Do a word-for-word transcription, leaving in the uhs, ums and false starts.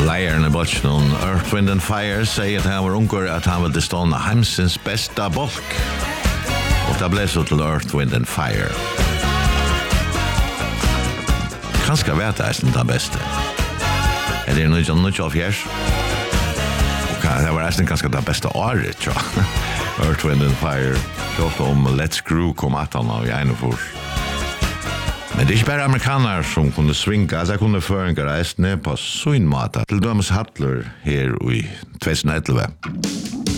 Leieren i botchen Earth, Wind and Fire sier at han var unger at han ville stående heimsens besta bolk. Og det ble så til Earth, Wind and Fire. Kanskje vet jeg er den beste. Er det noe noe av fjers? Det var nesten ganske det beste året, tror jeg. Earth, Wind and Fire. Kjøpte om Let's Groove kom at han av Gjeinefors. Men det er ikke bare amerikaner som kunne svinga, altså jeg kunne føringa reisende på sånn måte til dømes Hattler her i tjugo elleve.